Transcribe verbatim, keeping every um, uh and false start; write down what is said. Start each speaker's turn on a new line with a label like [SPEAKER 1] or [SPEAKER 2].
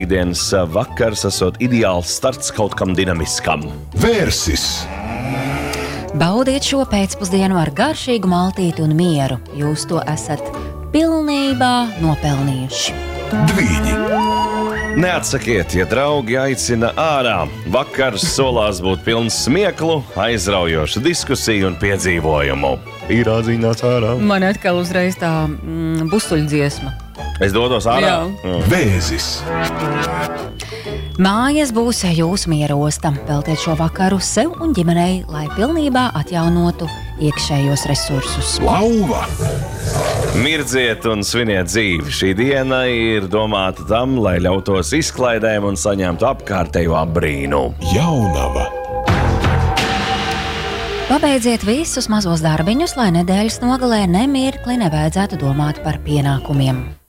[SPEAKER 1] Ikdienas vakars esot ideāls starts kaut kam dinamiskam.
[SPEAKER 2] Vērsis.
[SPEAKER 3] Baudiet šo pēcpusdienu ar garšīgu maltīti un mieru. Jūs to esat pilnībā nopelnījuši.
[SPEAKER 2] Dvīņi.
[SPEAKER 1] Neatsakiet, ja draugi aicina ārā. Vakars solās būt pilns smieklu, aizraujošu diskusiju un piedzīvojumu. Ir atzīnāts ārā.
[SPEAKER 3] Man atkal uzreiz tā mm, busuļdziesma.
[SPEAKER 1] Es dodos ārā.
[SPEAKER 3] Jā.
[SPEAKER 2] Vēzis.
[SPEAKER 3] Mājas būs jūsu miera osta. Veltiet šo vakaru sev un ģimenei, lai pilnībā atjaunotu iekšējos resursus.
[SPEAKER 2] Lauva.
[SPEAKER 1] Mirdziet un sviniet dzīvi. Šī diena ir domāta tam, lai ļautos izklaidēm un saņemtu apkārtējo apbrīnu.
[SPEAKER 2] Jaunava.
[SPEAKER 3] Pabeidziet visus mazos darbiņus, lai nedēļas nogalē nemirkli nevajadzētu domāt par pienākumiem.